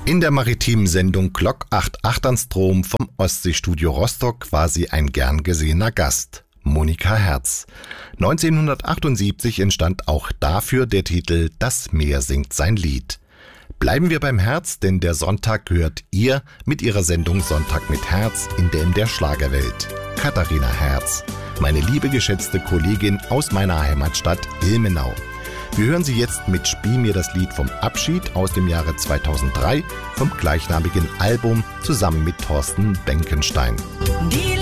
In der maritimen Sendung Lok 88 an Strom vom Ostseestudio Rostock war sie ein gern gesehener Gast, Monika Herz. 1978 entstand auch dafür der Titel Das Meer singt sein Lied. Bleiben wir beim Herz, denn der Sonntag gehört ihr mit ihrer Sendung Sonntag mit Herz in der Schlagerwelt. Katharina Herz, meine liebe geschätzte Kollegin aus meiner Heimatstadt Ilmenau. Wir hören sie jetzt mit Spiel mir das Lied vom Abschied aus dem Jahre 2003 vom gleichnamigen Album zusammen mit Thorsten Benkenstein. Die